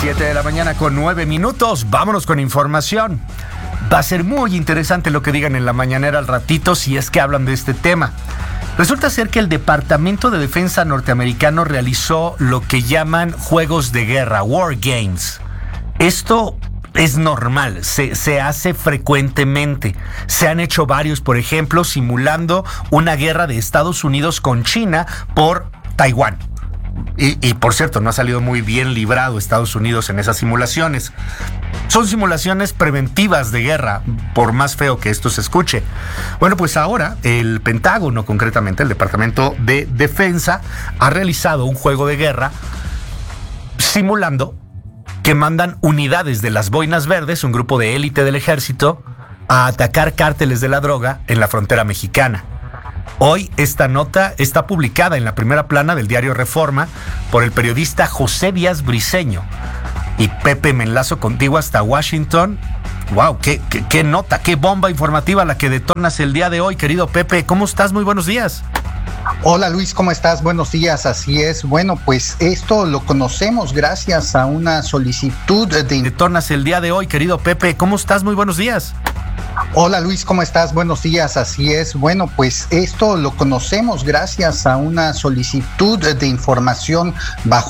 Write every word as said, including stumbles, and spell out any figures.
siete de la mañana con nueve minutos. Vámonos con información. Va a ser muy interesante lo que digan en la mañanera al ratito si es que hablan de este tema. Resulta ser que el Departamento de Defensa norteamericano realizó lo que llaman juegos de guerra, War Games. Esto es normal, se, se hace frecuentemente. Se han hecho varios, por ejemplo, simulando una guerra de Estados Unidos con China por Taiwán. Y, y por cierto, no ha salido muy bien librado Estados Unidos en esas simulaciones. Son simulaciones preventivas de guerra, por más feo que esto se escuche. Bueno, pues ahora el Pentágono, concretamente el Departamento de Defensa, ha realizado un juego de guerra simulando que mandan unidades de las Boinas Verdes, un grupo de élite del ejército, a atacar cárteles de la droga en la frontera mexicana. Hoy esta nota está publicada en la primera plana del diario Reforma por el periodista José Díaz Briceño. Y Pepe, me enlazo contigo hasta Washington. ¡Wow! Qué, qué, qué nota, qué bomba informativa la que detonas el día de hoy, querido Pepe! ¿Cómo estás? Muy buenos días. Hola Luis, ¿cómo estás? Buenos días, así es. Bueno, pues esto lo conocemos gracias a una solicitud de... Detonas el día de hoy, querido Pepe. ¿Cómo estás? Muy buenos días. Hola Luis, ¿cómo estás? Buenos días, así es. Bueno, pues esto lo conocemos gracias a una solicitud de información bajo